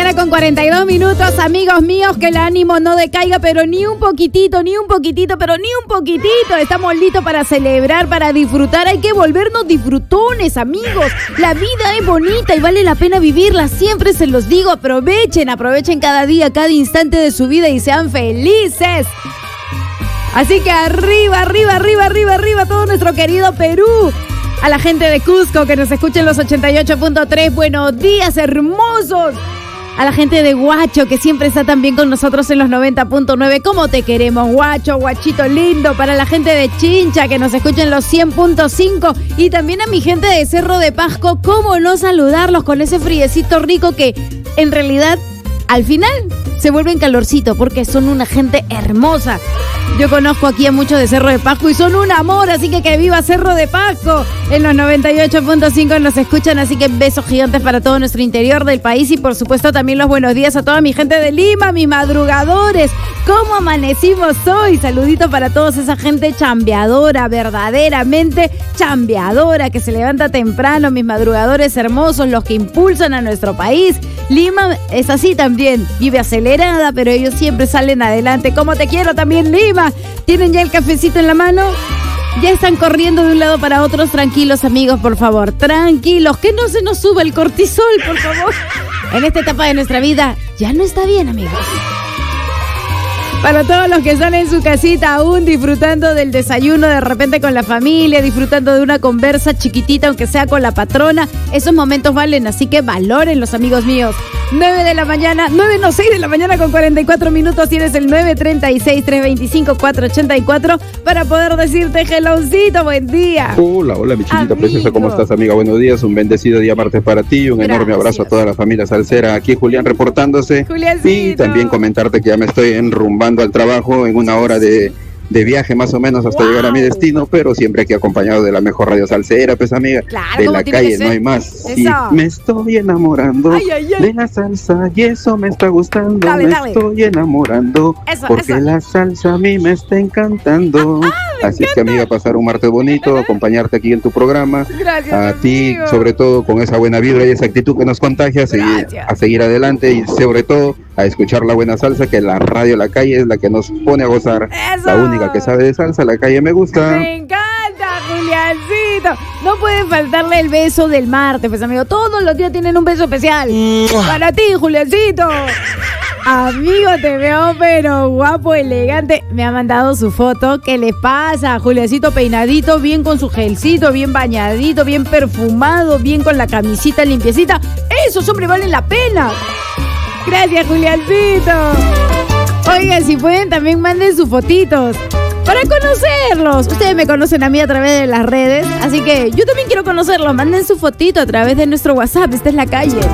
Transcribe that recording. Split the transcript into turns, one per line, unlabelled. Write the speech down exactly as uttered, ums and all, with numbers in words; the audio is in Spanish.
mañana con cuarenta y dos minutos, amigos míos, que el ánimo no decaiga, pero ni un poquitito, ni un poquitito, pero ni un poquitito. Estamos listos para celebrar, para disfrutar. Hay que volvernos disfrutones, amigos. La vida es bonita y vale la pena vivirla. Siempre se los digo, aprovechen, aprovechen cada día, cada instante de su vida y sean felices. Así que arriba, arriba, arriba, arriba, arriba, todo nuestro querido Perú. A la gente de Cusco que nos escucha en los ochenta y ocho punto tres, buenos días, hermosos. A la gente de Huacho que siempre está también con nosotros en los noventa punto nueve. ¿Cómo te queremos, Huacho, Huachito lindo? Para la gente de Chincha que nos escucha en los cien punto cinco. Y también a mi gente de Cerro de Pasco, ¿cómo no saludarlos con ese friecito rico que en realidad al final se vuelve en calorcito porque son una gente hermosa? Yo conozco aquí a muchos de Cerro de Pasco y son un amor, así que que viva Cerro de Pasco. En los noventa y ocho punto cinco nos escuchan, así que besos gigantes para todo nuestro interior del país y por supuesto también los buenos días a toda mi gente de Lima, mis madrugadores. ¿Cómo amanecimos hoy? Saluditos para toda esa gente chambeadora, verdaderamente chambeadora, que se levanta temprano, mis madrugadores hermosos, los que impulsan a nuestro país. Lima es así también, vive acelerada, pero ellos siempre salen adelante. ¿Cómo te quiero también, Lima? ¿Tienen ya el cafecito en la mano? Ya están corriendo de un lado para otro. Tranquilos, amigos, por favor. Tranquilos, que no se nos suba el cortisol, por favor. En esta etapa de nuestra vida ya no está bien, amigos. Para todos los que están en su casita aún disfrutando del desayuno de repente con la familia, disfrutando de una conversa chiquitita, aunque sea con la patrona, esos momentos valen, así que valoren los amigos míos. nueve de la mañana, nueve no, seis de la mañana con cuarenta y cuatro minutos, tienes el nueve treinta y seis, trescientos veinticinco, cuatrocientos ochenta y cuatro para poder decirte heloncito, buen día.
Hola, hola mi chiquita preciosa, ¿cómo estás, amiga? Buenos días, un bendecido día martes para ti, un Gracias. Enorme abrazo a toda la familia salsera, aquí Julián reportándose. Juliancito. Y también comentarte que ya me estoy enrumbando al trabajo en una hora de, de viaje más o menos hasta wow. llegar a mi destino, pero siempre aquí acompañado de la mejor radio salsera, pues amiga, claro, de la calle no hay más. Y me estoy enamorando ay, ay, ay. de la salsa y eso me está gustando, dale, me dale. estoy enamorando eso, porque eso. la salsa a mí me está encantando. Ah, ah, Así es que amiga, pasar un martes bonito, acompañarte aquí en tu programa. Gracias, a amigo. ti, sobre todo con esa buena vibra y esa actitud que nos contagia, a seguir, a seguir adelante y sobre todo a escuchar la buena salsa, que la radio La Calle es la que nos pone a gozar. Eso. La única que sabe de salsa, La Calle me gusta.
Me encanta, Juliancito. No puede faltarle el beso del martes, pues amigo. Todos los días tienen un beso especial. Para ti, Juliancito. Amigo, te veo pero guapo, elegante. Me ha mandado su foto. ¿Qué le pasa? Juliancito peinadito, bien con su gelcito, bien bañadito, bien perfumado, bien con la camisita limpiecita. Esos hombres valen la pena. Gracias, Juliancito. Oigan, si pueden, también manden sus fotitos para conocerlos. Ustedes me conocen a mí a través de las redes, así que yo también quiero conocerlos. Manden su fotito a través de nuestro WhatsApp. Esta es La Calle.